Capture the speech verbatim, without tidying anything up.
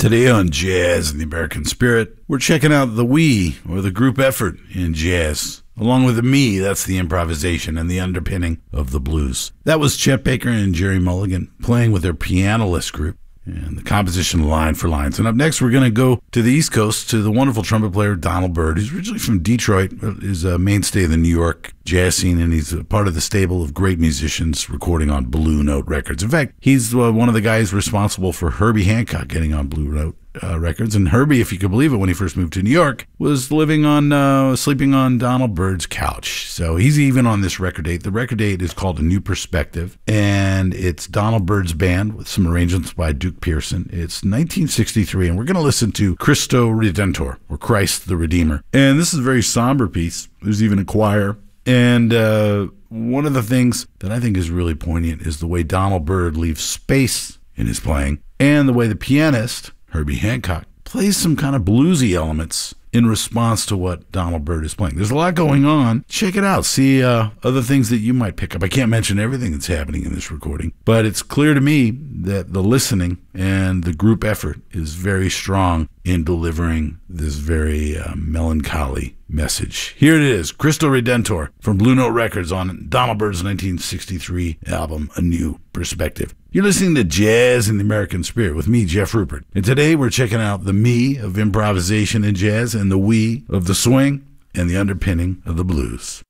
Today on Jazz and the American Spirit, we're checking out the we, or the group effort in jazz. Along with the me, that's the improvisation and the underpinning of the blues. That was Chet Baker and Gerry Mulligan playing with their Pianolist group, and the composition Line for Lines. And up next, we're going to go to the East Coast to the wonderful trumpet player Donald Byrd. He's originally from Detroit, is a mainstay of the New York jazz scene, and he's a part of the stable of great musicians recording on Blue Note Records. In fact, he's uh, one of the guys responsible for Herbie Hancock getting on Blue Note uh, Records. And Herbie, if you could believe it, when he first moved to New York, was living on, uh, sleeping on Donald Byrd's couch. So he's even on this record date. The record date is called A New Perspective, and it's Donald Byrd's band with some arrangements by Duke Pearson. It's nineteen sixty-three, and we're going to listen to Christo Redentor, or Christ the Redeemer. And this is a very somber piece. There's even a choir. And uh, one of the things that I think is really poignant is the way Donald Byrd leaves space in his playing, and the way the pianist, Herbie Hancock, plays some kind of bluesy elements in response to what Donald Byrd is playing. There's a lot going on. Check it out. See uh, other things that you might pick up. I can't mention everything that's happening in this recording, but it's clear to me that the listening and the group effort is very strong in delivering this very uh, melancholy message. Here it is, Christo Redentor from Blue Note Records on Donald Byrd's nineteen sixty-three album, A New Perspective. You're listening to Jazz in the American Spirit with me, Jeff Rupert. And today we're checking out the me of improvisation in jazz and the we of the swing and the underpinning of the blues.